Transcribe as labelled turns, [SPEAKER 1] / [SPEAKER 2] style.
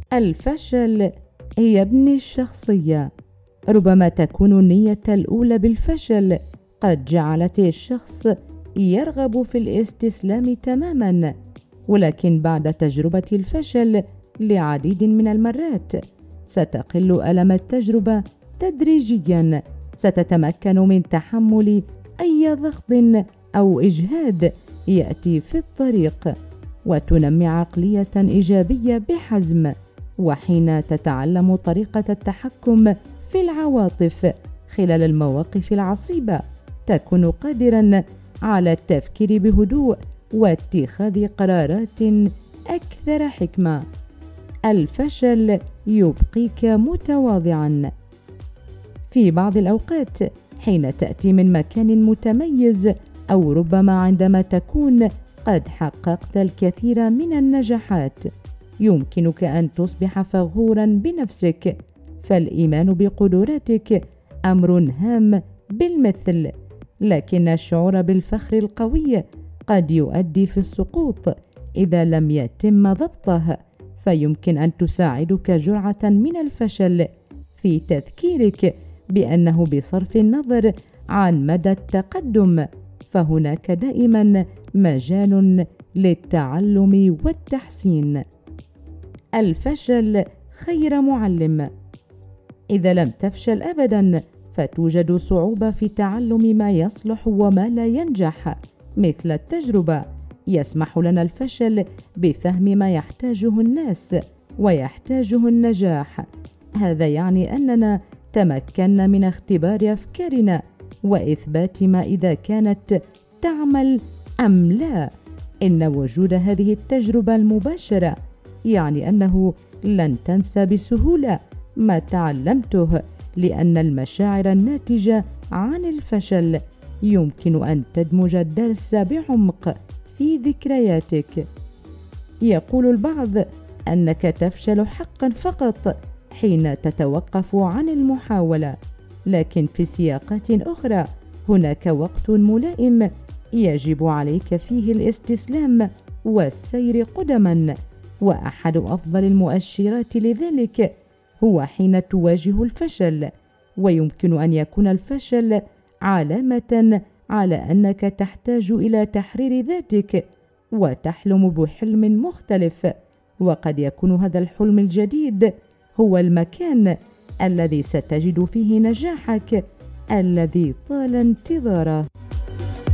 [SPEAKER 1] الفشل يبني الشخصية. ربما تكون النية الأولى بالفشل قد جعلت الشخص يرغب في الاستسلام تماما، ولكن بعد تجربة الفشل لعديد من المرات ستقل ألم التجربة تدريجيا، ستتمكن من تحمل أي ضغط أو إجهاد يأتي في الطريق، وتنمي عقلية إيجابية بحزم. وحين تتعلم طريقة التحكم في العواطف خلال المواقف العصيبة تكون قادرا على التفكير بهدوء واتخاذ قرارات أكثر حكمة. الفشل يبقيك متواضعا. في بعض الأوقات حين تأتي من مكان متميز، أو ربما عندما تكون قد حققت الكثير من النجاحات، يمكنك أن تصبح فخورا بنفسك، فالإيمان بقدراتك أمر هام بالمثل، لكن الشعور بالفخر القوي قد يؤدي في السقوط إذا لم يتم ضبطه، فيمكن أن تساعدك جرعة من الفشل في تذكيرك بأنه بصرف النظر عن مدى التقدم فهناك دائما مجال للتعلم والتحسين. الفشل خير معلم. إذا لم تفشل أبدا فتوجد صعوبة في تعلم ما يصلح وما لا ينجح. مثل التجربة يسمح لنا الفشل بفهم ما يحتاجه الناس ويحتاجه النجاح. هذا يعني أننا تمكنا من اختبار أفكارنا وإثبات ما إذا كانت تعمل أم لا. إن وجود هذه التجربة المباشرة يعني أنه لن تنسى بسهولة ما تعلمته، لأن المشاعر الناتجة عن الفشل يمكن أن تدمج الدرس بعمق في ذكرياتك. يقول البعض أنك تفشل حقا فقط حين تتوقف عن المحاولة، لكن في سياقات أخرى هناك وقت ملائم يجب عليك فيه الاستسلام والسير قدما، وأحد أفضل المؤشرات لذلك هو حين تواجه الفشل. ويمكن أن يكون الفشل علامة على أنك تحتاج إلى تحرير ذاتك وتحلم بحلم مختلف، وقد يكون هذا الحلم الجديد هو المكان الذي ستجد فيه نجاحك الذي طال انتظاره.